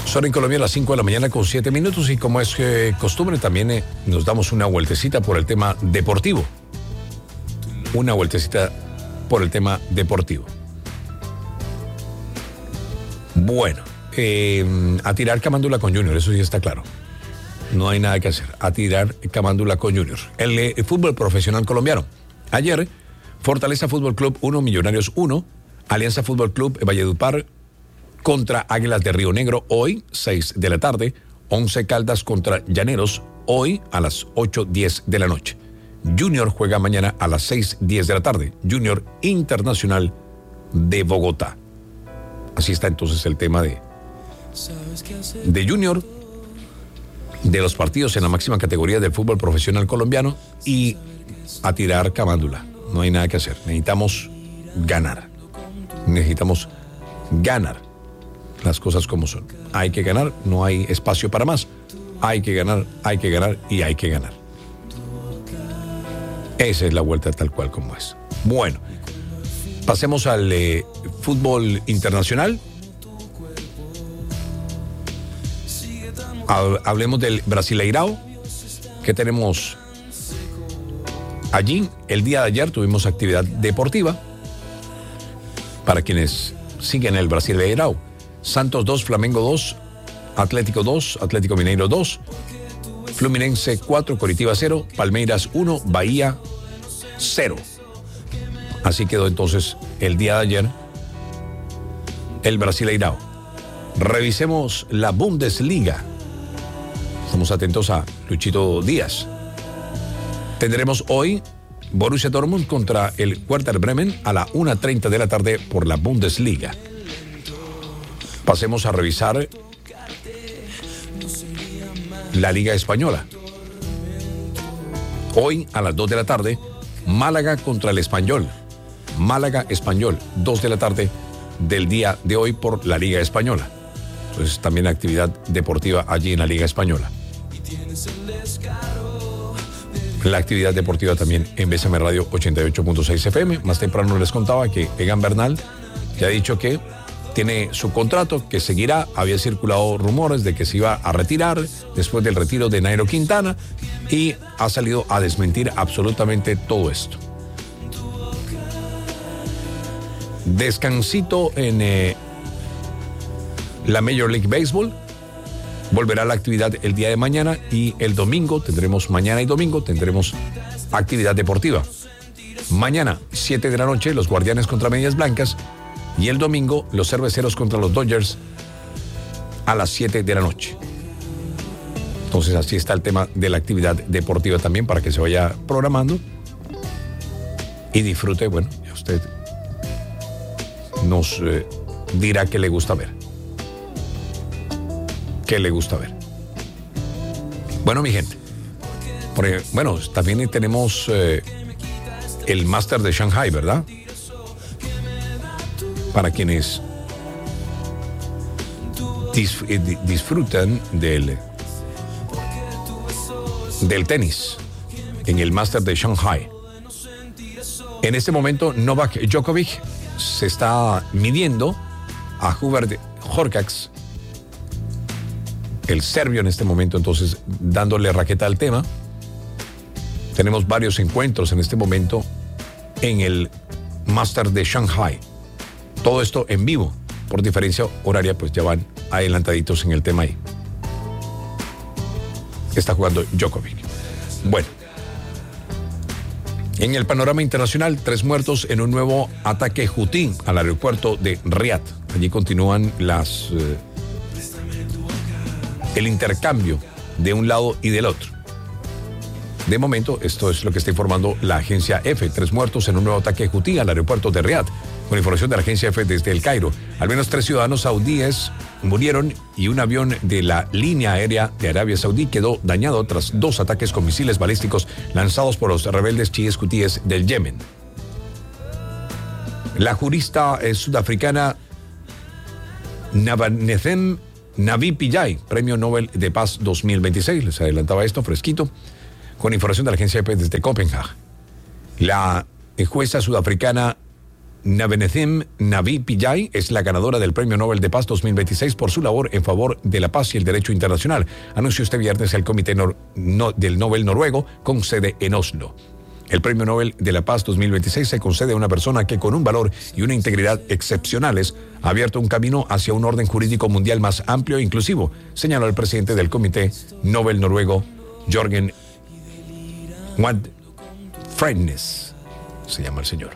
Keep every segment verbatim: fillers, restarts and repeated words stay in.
Son en Colombia a las cinco de la mañana con siete minutos y como es eh, costumbre también eh, nos damos una vueltecita por el tema deportivo. Una vueltecita por el tema deportivo. Bueno, eh, a tirar camándula con Junior, eso sí está claro. No hay nada que hacer, a tirar camándula con Junior. El, eh, el fútbol profesional colombiano. Ayer, Fortaleza Fútbol Club uno, Millonarios uno, Alianza Fútbol Club Valledupar contra Águilas de Río Negro, hoy, seis de la tarde. Once Caldas contra Llaneros, hoy a las ocho diez de la noche. Junior juega mañana a las seis diez de la tarde. Junior Internacional de Bogotá. Así está entonces el tema de, de Junior, de los partidos en la máxima categoría del fútbol profesional colombiano y a tirar camándula. No hay nada que hacer. Necesitamos ganar. Necesitamos ganar las cosas como son. Hay que ganar, no hay espacio para más. Hay que ganar, hay que ganar y hay que ganar. Esa es la vuelta tal cual como es. Bueno, pasemos al eh, fútbol internacional. Hablemos del Brasileirao. ¿Qué tenemos allí? El día de ayer tuvimos actividad deportiva. Para quienes siguen el Brasileirao. Santos dos, Flamengo dos, Atlético dos, Atlético Mineiro dos, Fluminense cuatro, Coritiba cero, Palmeiras uno, Bahía cero. Así quedó entonces el día de ayer el Brasileirao. Revisemos la Bundesliga. Estamos atentos a Luchito Díaz. Tendremos hoy Borussia Dortmund contra el Werder Bremen a la una treinta de la tarde por la Bundesliga. Pasemos a revisar la Liga Española. Hoy a las dos de la tarde, Málaga contra el Español. Málaga Español, dos de la tarde del día de hoy por la Liga Española. Entonces también actividad deportiva allí en la Liga Española. La actividad deportiva también en B C M Radio ochenta y ocho punto seis F M. Más temprano les contaba que Egan Bernal ya ha dicho que tiene su contrato, que seguirá. Había circulado rumores de que se iba a retirar después del retiro de Nairo Quintana y ha salido a desmentir absolutamente todo esto. Descansito en eh, la Major League Baseball. Volverá la actividad el día de mañana y el domingo tendremos, mañana y domingo tendremos actividad deportiva. Mañana, siete de la noche, los Guardianes contra Medias Blancas. Y el domingo, los Cerveceros contra los Dodgers a las siete de la noche. Entonces, así está el tema de la actividad deportiva también para que se vaya programando y disfrute. Bueno, ya usted nos eh, dirá qué le gusta ver. ¿Qué le gusta ver? Bueno, mi gente. Porque, bueno, también tenemos eh, el Master de Shanghai, ¿verdad? Para quienes disfrutan del, del tenis en el Master de Shanghai. En este momento, Novak Djokovic se está midiendo a Hubert Hurkacz, el serbio en este momento, entonces dándole raqueta al tema. Tenemos varios encuentros en este momento en el Master de Shanghai. Todo esto en vivo, por diferencia horaria, pues ya van adelantaditos en el tema ahí. Está jugando Djokovic. Bueno, en el panorama internacional, tres muertos en un nuevo ataque Houthi al aeropuerto de Riad. Allí continúan las eh, el intercambio de un lado y del otro. De momento, esto es lo que está informando la agencia EFE. Tres muertos en un nuevo ataque Houthi al aeropuerto de Riad. Con información de la agencia EFE desde El Cairo, al menos tres ciudadanos saudíes murieron y un avión de la línea aérea de Arabia Saudí quedó dañado tras dos ataques con misiles balísticos lanzados por los rebeldes chiíes hutíes del Yemen. La jurista eh, sudafricana Navanethem Navi Pillay, Premio Nobel de Paz dos mil veintiséis, les adelantaba esto fresquito, con información de la agencia EFE desde Copenhague. La jueza sudafricana Navenethim Navi Pillay es la ganadora del Premio Nobel de Paz dos mil veintiséis por su labor en favor de la paz y el derecho internacional, anunció este viernes el Comité Nor- no- del Nobel noruego con sede en Oslo. El Premio Nobel de la Paz dos mil veintiséis se concede a una persona que con un valor y una integridad excepcionales ha abierto un camino hacia un orden jurídico mundial más amplio e inclusivo, señaló el presidente del Comité Nobel noruego, Jørgen Frednes, se llama el señor.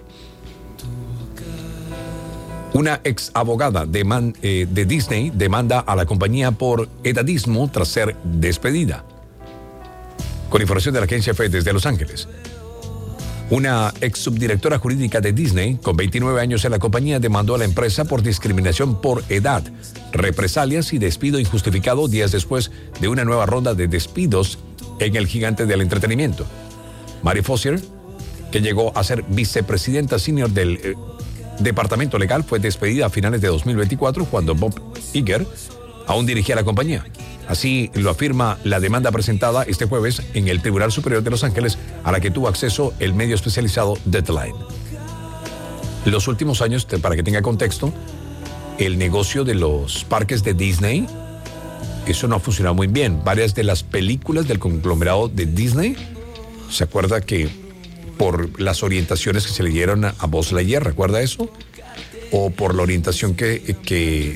Una ex abogada de, man, eh, de Disney demanda a la compañía por edadismo tras ser despedida. Con información de la agencia F E desde Los Ángeles. Una ex subdirectora jurídica de Disney, con veintinueve años en la compañía, demandó a la empresa por discriminación por edad, represalias y despido injustificado días después de una nueva ronda de despidos en el gigante del entretenimiento. Mary Foster, que llegó a ser vicepresidenta senior del eh, departamento legal, fue despedida a finales de dos mil veinticuatro cuando Bob Iger aún dirigía la compañía. Así lo afirma la demanda presentada este jueves en el Tribunal Superior de Los Ángeles, a la que tuvo acceso el medio especializado Deadline. En los últimos años, para que tenga contexto, el negocio de los parques de Disney, eso no ha funcionado muy bien. Varias de las películas del conglomerado de Disney, ¿se acuerda que por las orientaciones que se le dieron a Buzz Lightyear, recuerda eso? O por la orientación que... que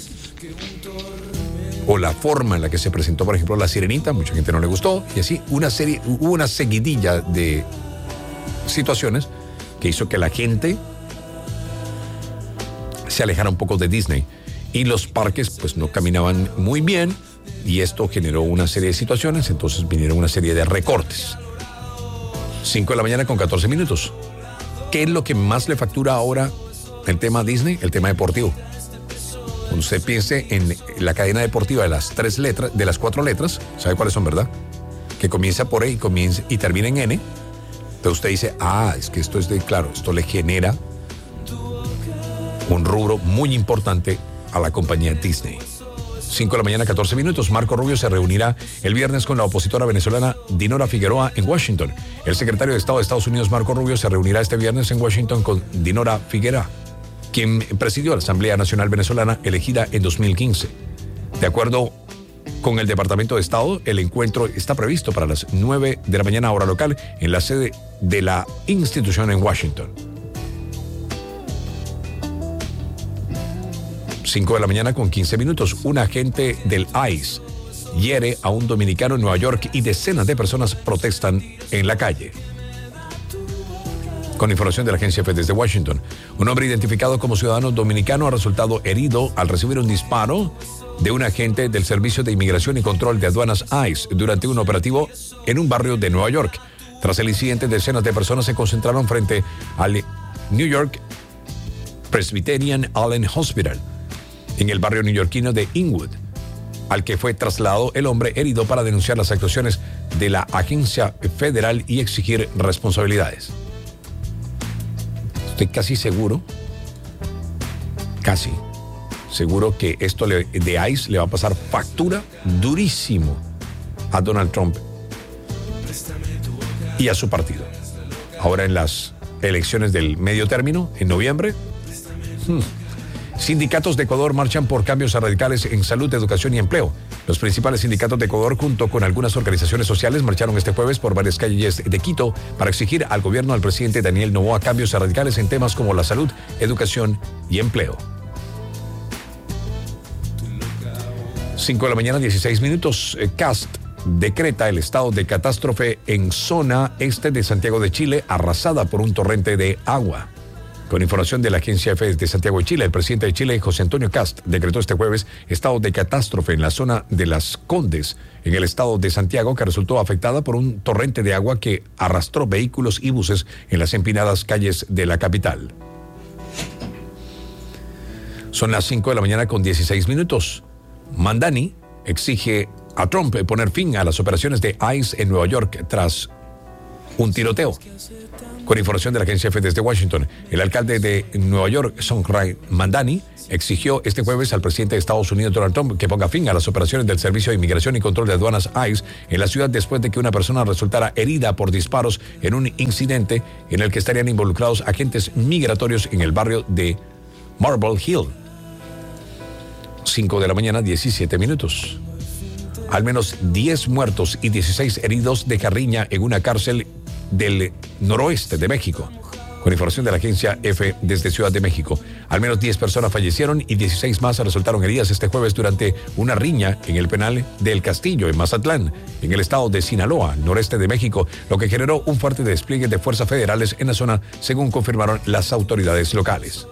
o la forma en la que se presentó, por ejemplo, La Sirenita, mucha gente no le gustó, y así una serie, hubo una seguidilla de situaciones que hizo que la gente se alejara un poco de Disney, y los parques pues no caminaban muy bien, y esto generó una serie de situaciones. Entonces vinieron una serie de recortes. cinco de la mañana con catorce minutos. ¿Qué es lo que más le factura ahora el tema Disney? El tema deportivo. Cuando usted piense en la cadena deportiva de las tres letras, de las cuatro letras, ¿sabe cuáles son, verdad? Que comienza por E y, comienza, y termina en N. Entonces usted dice, ah, es que esto es de, claro, esto le genera un rubro muy importante a la compañía Disney. cinco de la mañana, catorce minutos. Marco Rubio se reunirá el viernes con la opositora venezolana Dinora Figueroa en Washington. El secretario de Estado de Estados Unidos, Marco Rubio, se reunirá este viernes en Washington con Dinora Figueroa, quien presidió la Asamblea Nacional Venezolana elegida en dos mil quince. De acuerdo con el Departamento de Estado, el encuentro está previsto para las nueve de la mañana hora local en la sede de la institución en Washington. cinco de la mañana con quince minutos. Un agente del I C E hiere a un dominicano en Nueva York y decenas de personas protestan en la calle. Con información de la agencia F E desde Washington, un hombre identificado como ciudadano dominicano ha resultado herido al recibir un disparo de un agente del Servicio de Inmigración y Control de Aduanas I C E durante un operativo en un barrio de Nueva York. Tras el incidente, decenas de personas se concentraron frente al New York Presbyterian Allen Hospital en el barrio neoyorquino de Inwood, al que fue trasladado el hombre herido para denunciar las actuaciones de la agencia federal y exigir responsabilidades. Estoy casi seguro, casi seguro que esto le, de I C E le va a pasar factura durísimo a Donald Trump y a su partido. Ahora en las elecciones del medio término, en noviembre, hmm, sindicatos de Ecuador marchan por cambios radicales en salud, educación y empleo. Los principales sindicatos de Ecuador, junto con algunas organizaciones sociales, marcharon este jueves por varias calles de Quito para exigir al gobierno del presidente Daniel Noboa cambios radicales en temas como la salud, educación y empleo. cinco de la mañana, dieciséis minutos. Cast decreta el estado de catástrofe en zona este de Santiago de Chile, arrasada por un torrente de agua. Con información de la agencia F E de Santiago de Chile, el presidente de Chile, José Antonio Cast, decretó este jueves estado de catástrofe en la zona de Las Condes, en el estado de Santiago, que resultó afectada por un torrente de agua que arrastró vehículos y buses en las empinadas calles de la capital. Son las cinco de la mañana con dieciséis minutos. Mandani exige a Trump poner fin a las operaciones de I C E en Nueva York tras un tiroteo. Con información de la agencia F desde Washington, el alcalde de Nueva York, Zohran Mamdani, exigió este jueves al presidente de Estados Unidos, Donald Trump, que ponga fin a las operaciones del Servicio de Inmigración y Control de Aduanas I C E en la ciudad después de que una persona resultara herida por disparos en un incidente en el que estarían involucrados agentes migratorios en el barrio de Marble Hill. cinco de la mañana, diecisiete minutos. Al menos diez muertos y dieciséis heridos de carriña en una cárcel del noroeste de México. Con información de la agencia F desde Ciudad de México, al menos diez personas fallecieron y dieciséis más resultaron heridas este jueves durante una riña en el penal del Castillo, en Mazatlán, en el estado de Sinaloa, noreste de México, lo que generó un fuerte despliegue de fuerzas federales en la zona, según confirmaron las autoridades locales.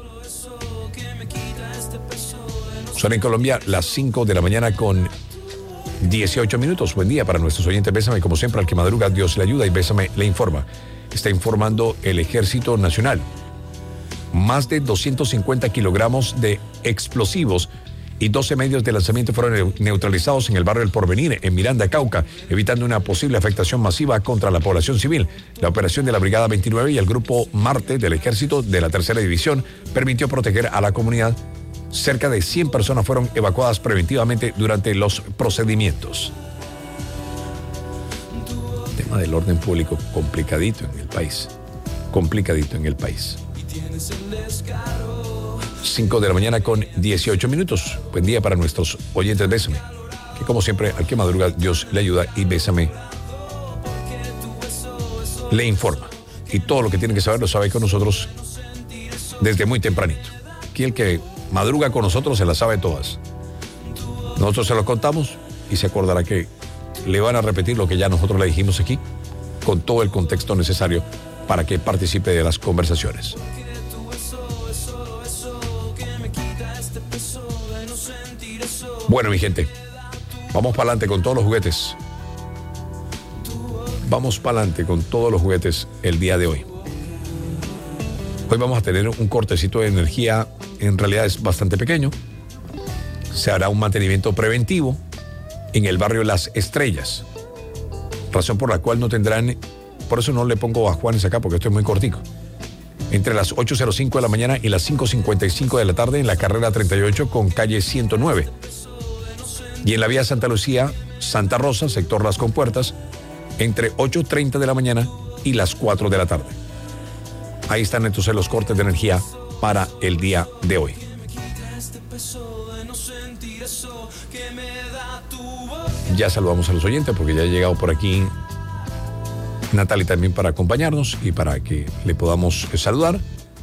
Son en Colombia las cinco de la mañana con dieciocho minutos. Buen día para nuestros oyentes. Bésame, como siempre, al que madruga, Dios le ayuda, y Bésame le informa. Está informando el Ejército Nacional. Más de doscientos cincuenta kilogramos de explosivos y doce medios de lanzamiento fueron neutralizados en el barrio El Porvenir, en Miranda, Cauca, evitando una posible afectación masiva contra la población civil. La operación de la Brigada veintinueve y el Grupo Marte del Ejército de la Tercera División permitió proteger a la comunidad. Cerca de cien personas fueron evacuadas preventivamente durante los procedimientos. El tema del orden público complicadito en el país. Complicadito en el país. cinco de la mañana con dieciocho minutos. Buen día para nuestros oyentes. Bésame, que como siempre, al que madruga, Dios le ayuda, y Bésame le informa. Y todo lo que tiene que saber lo sabe con nosotros desde muy tempranito. Aquí el que madruga con nosotros se las sabe todas. Nosotros se lo contamos y se acordará que le van a repetir lo que ya nosotros le dijimos aquí, con todo el contexto necesario para que participe de las conversaciones. Bueno, mi gente, vamos para adelante con todos los juguetes. Vamos para adelante con todos los juguetes el día de hoy. Hoy vamos a tener un cortecito de energía. En realidad es bastante pequeño. Se hará un mantenimiento preventivo en el barrio Las Estrellas, razón por la cual no tendrán, por eso no le pongo a Juanes acá, porque esto es muy cortico. Entre las ocho cero cinco de la mañana y las cinco cincuenta y cinco de la tarde en la carrera treinta y ocho con calle ciento nueve. Y en la vía Santa Lucía, Santa Rosa, sector Las Compuertas, entre ocho treinta de la mañana y las cuatro de la tarde. Ahí están entonces los cortes de energía para el día de hoy. Ya saludamos a los oyentes porque ya ha llegado por aquí Natalie también para acompañarnos y para que le podamos saludar.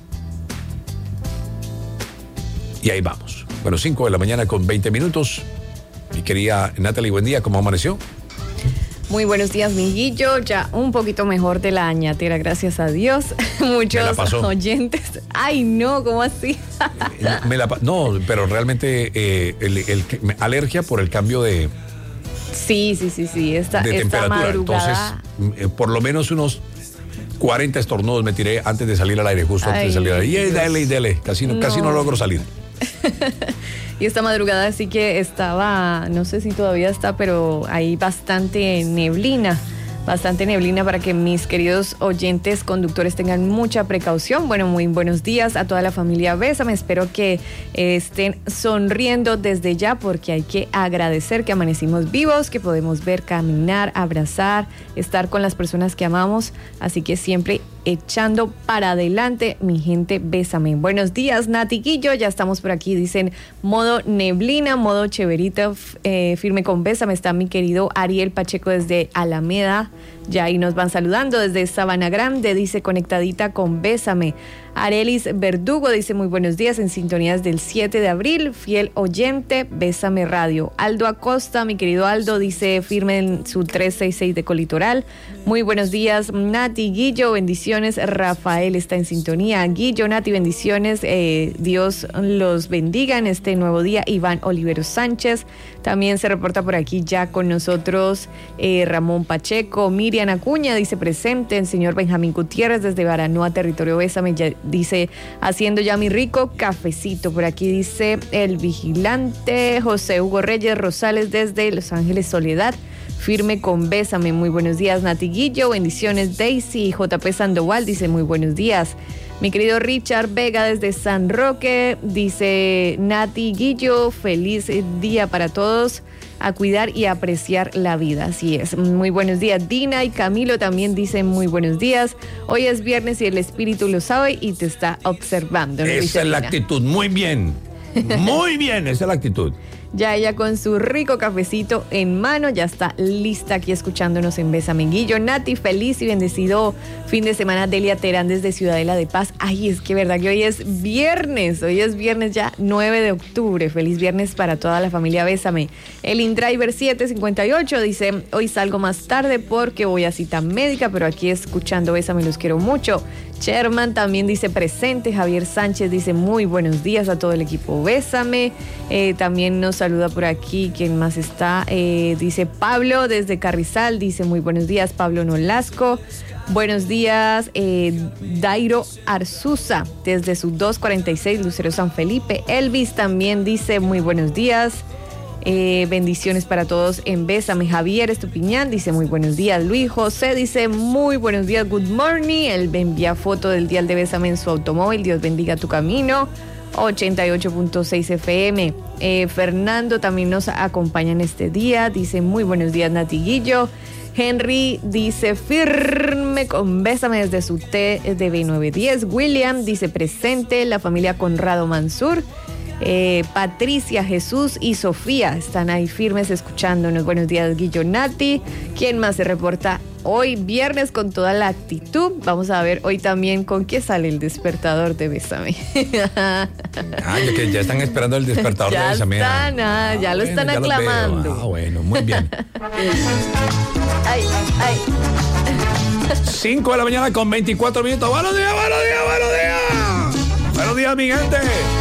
Y ahí vamos. Bueno, cinco de la mañana con veinte minutos. Mi querida Natalie, buen día, ¿cómo amaneció? Muy buenos días, mi Guillo. Ya un poquito mejor de la añatera, gracias a Dios. Muchos oyentes. Ay, no, ¿cómo así? Me la, no, pero realmente eh, el, el, el, alergia por el cambio de... Sí, sí, sí, sí. Esta, de esta temperatura. madrugada. Entonces, eh, por lo menos unos cuarenta estornudos me tiré antes de salir al aire, justo Ay, antes de salir al aire. Y dale, y dale. Casi no, no. casi no logro salir. Y esta madrugada sí que estaba, no sé si todavía está, pero hay bastante neblina, bastante neblina para que mis queridos oyentes conductores tengan mucha precaución. Bueno, muy buenos días a toda la familia Bésame. Espero que eh, estén sonriendo desde ya, porque hay que agradecer que amanecimos vivos, que podemos ver, caminar, abrazar, estar con las personas que amamos. Así que siempre echando para adelante, mi gente Bésame. Buenos días, Nati Guillo, ya estamos por aquí, dicen modo neblina, modo cheverita, eh, firme con Bésame. Está mi querido Ariel Pacheco desde Alameda, ya ahí nos van saludando. Desde Sabana Grande dice conectadita con Bésame. Arelis Verdugo dice muy buenos días, en sintonías del siete de abril, fiel oyente, Bésame Radio. Aldo Acosta, mi querido Aldo, dice firme en su trescientos sesenta y seis de Colitoral. Muy buenos días, Nati Guillo, bendiciones. Rafael está en sintonía. Guillo, Nati, bendiciones. Eh, Dios los bendiga en este nuevo día. Iván Olivero Sánchez también se reporta por aquí ya con nosotros. Eh, Ramón Pacheco, Miriam Acuña dice presente. El señor Benjamín Gutiérrez desde Baranoa, territorio Bésame, ya dice haciendo ya mi rico cafecito. Por aquí dice el vigilante José Hugo Reyes Rosales desde Los Ángeles Soledad. firme con Bésame. Muy buenos días, Nati Guillo. Bendiciones, Daisy. J P Sandoval dice muy buenos días. Mi querido Richard Vega desde San Roque dice Nati Guillo, feliz día para todos, a cuidar y apreciar la vida. Así es. Muy buenos días. Dina y Camilo también dicen muy buenos días. Hoy es viernes y el espíritu lo sabe y te está observando. Esa es la actitud. Muy bien. Muy bien, esa es la actitud. Ya ella con su rico cafecito en mano, ya está lista aquí escuchándonos en Bésame Guillo. Nati, feliz y bendecido fin de semana. Delia Terán desde Ciudadela de Paz. Ay, es que verdad que hoy es viernes, hoy es viernes ya nueve de octubre. Feliz viernes para toda la familia Bésame. El InDriver siete cincuenta y ocho dice, hoy salgo más tarde porque voy a cita médica, pero aquí escuchando Bésame, los quiero mucho. Sherman también dice presente. Javier Sánchez dice muy buenos días a todo el equipo Bésame. Eh, también nos saluda por aquí, ¿quién más está? Eh, dice Pablo desde Carrizal, dice muy buenos días, Pablo Nolasco. Buenos días, eh, Dairo Arzuza desde su dos cuarenta y seis, Lucero San Felipe. Elvis también dice muy buenos días. Eh, bendiciones para todos en Bésame. Javier Estupiñán dice muy buenos días. Luis José dice muy buenos días, good morning. Él me envía foto del dial de Bésame en su automóvil. Dios bendiga tu camino. ochenta y ocho punto seis F M. Eh, Fernando también nos acompaña en este día. Dice muy buenos días, Nati Guillo. Henry dice firme con Bésame desde su T de B novecientos diez. William dice presente. La familia Conrado Mansur. Eh, Patricia, Jesús y Sofía están ahí firmes escuchándonos. Buenos días, Guillo, Nati. ¿Quién más se reporta hoy viernes con toda la actitud? Vamos a ver hoy también con qué sale el despertador de Bésame. Ah, ya, que ya están esperando el despertador ya de Bésame. Están, ah, ah, ya lo bueno, están ya aclamando. Lo ah, bueno, muy bien. Ay, ay. cinco de la mañana con veinticuatro minutos. Buenos días, buenos días, buenos días. Buenos días, mi gente.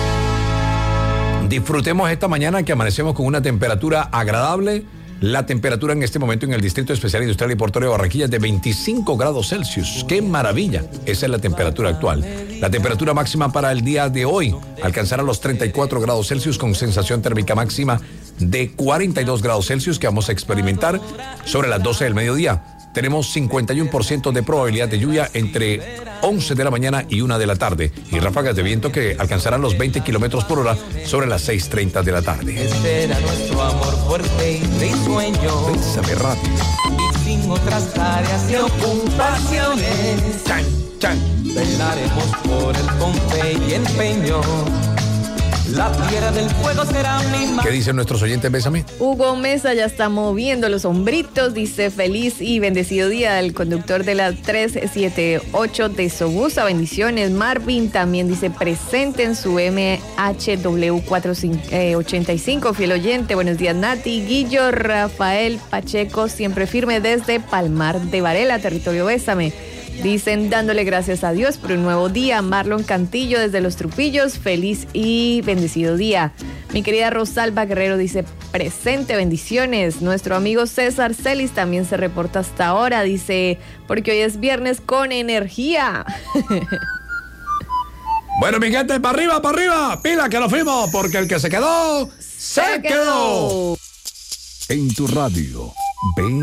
Disfrutemos esta mañana que amanecemos con una temperatura agradable. La temperatura en este momento en el Distrito Especial Industrial y Portuario de Barranquilla es de veinticinco grados Celsius. ¡Qué maravilla! Esa es la temperatura actual. La temperatura máxima para el día de hoy alcanzará los treinta y cuatro grados Celsius con sensación térmica máxima de cuarenta y dos grados Celsius que vamos a experimentar sobre las doce del mediodía. Tenemos cincuenta y uno por ciento de probabilidad de lluvia entre once de la mañana y una de la tarde. Y ráfagas de viento que alcanzarán los veinte kilómetros por hora sobre las seis treinta de la tarde. Este era nuestro amor fuerte y risueño. Bésame rápido. Y sin otras áreas de ocupaciones. Chan, chan. Velaremos por el con fe y empeño. La tierra del fuego será mi mar. ¿Qué dicen nuestros oyentes, Bésame? Hugo Mesa ya está moviendo los hombritos, dice feliz y bendecido día del conductor de la trescientos setenta y ocho de Sobusa, bendiciones. Marvin también dice presente en su M H W cuatrocientos ochenta y cinco, fiel oyente. Buenos días, Nati, Guillo, Rafael Pacheco, siempre firme desde Palmar de Varela, territorio Bésame. Dicen dándole gracias a Dios por un nuevo día. Marlon Cantillo desde Los Trupillos, feliz y bendecido día. Mi querida Rosalba Guerrero dice presente, bendiciones. Nuestro amigo César Celis también se reporta hasta ahora, dice porque hoy es viernes con energía. Bueno, mi gente, para arriba, para arriba, pila que nos fuimos, porque el que se quedó, se, se quedó. quedó. En tu radio, ven.